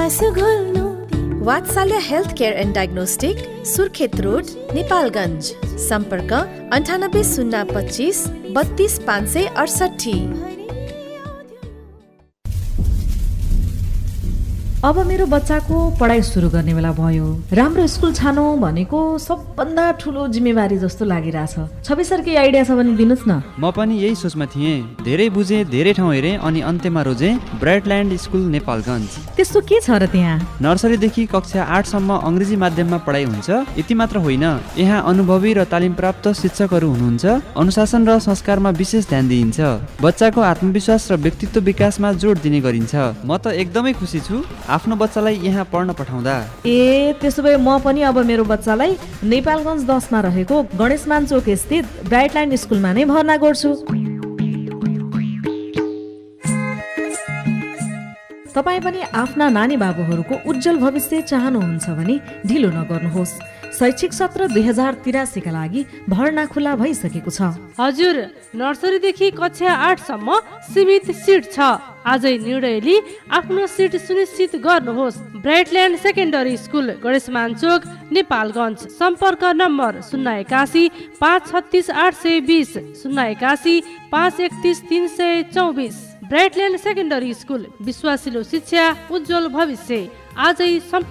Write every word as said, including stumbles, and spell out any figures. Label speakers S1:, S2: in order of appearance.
S1: आँसु घोल्नु। वात्सल्य health care and diagnostic, Surkhet road, Nepalgunj. सम्पर्क अन्ठानब्बे शून्य पच्चिस बत्तीस पाँच सय अडसठी।
S2: अब मेरो बच्चाको पढाइ सुरु गर्ने बेला भयो। राम्रो स्कुल छानौँ भनेको सबभन्दा ठुलो जिम्मेवारी जस्तो लागिरहेछ। छवि सर केही आइडिया छ भने दिनुहोस् न।
S3: म पनि यही सोचमा थिएँ। धेरै बुझेँ, धेरै ठाउँ हेरेँ अनि अन्त्यमा रोजेँ ब्राइटल्यान्ड स्कुल नेपालगञ्ज।
S2: त्यस्तो के छ र त्यहाँ?
S3: नर्सरीदेखि कक्षा आठसम्म अङ्ग्रेजी माध्यममा पढाइ हुन्छ। यति मात्र होइन, यहाँ अनुभवी र तालिम प्राप्त शिक्षकहरू हुनुहुन्छ। अनुशासन र संस्कारमा विशेष ध्यान दिइन्छ। बच्चाको आत्मविश्वास र व्यक्तित्व विकासमा जोड दिने गरिन्छ। म त एकदमै खुसी छु आफ्नो बच्चालाई यहाँ पढ्न पठाउँदा।
S2: ए त्यसो भए म पनि अब मेरो बच्चालाई नेपालगञ्ज दसमा रहेको गणेशमान चोक स्थित ब्राइटल्यान्ड स्कुलमा नै भर्ना गर्छु। तपाईँ पनि आफ्ना नानी बाबुहरूको उज्जवल भविष्य चाहनुहुन्छ भने ढिलो नगर्नुहोस्। शैक्षिक सत्र दुई हजार तिरासीका लागि भर्ना खुला भइसकेको छ।
S4: हजुर, नर्सरीदेखि कक्षा आठसम्म सीमित सिट छ। आजै निर्णय लिई आफ्नो सिट सुनिश्चित गर्नुहोस्। ब्राइटल्यान्ड सेकेन्डरी स्कुल, गणेशमान चोक, नेपालगञ्ज। सम्पर्क नम्बर शून्य एकासी पाँच छत्तिस आठ सय बिस, शून्य एकासी पाँच एकतिस तिन सय चौबिस। ब्राइटल्यान्ड सेकेन्डरी स्कुल, विश्वासिलो शिक्षा, उज्जवल भविष्य। आजै